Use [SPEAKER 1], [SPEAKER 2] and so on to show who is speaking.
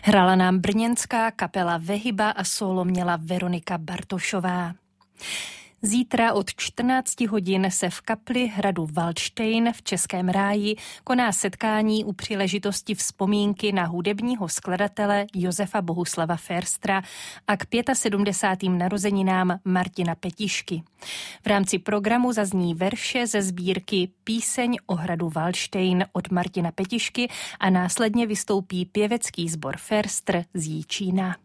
[SPEAKER 1] Hrála nám brněnská kapela Vehyba a sólo měla Veronika Bartošová. Zítra od 14 hodin se v kapli hradu Valdštejn v Českém Ráji koná setkání u příležitosti vzpomínky na hudebního skladatele Josefa Bohuslava Förstra a k 75. narozeninám Martina Petišky. V rámci programu zazní verše ze sbírky Píseň o hradu Valdštejn od Martina Petišky a následně vystoupí pěvecký sbor Förstr z Jičína.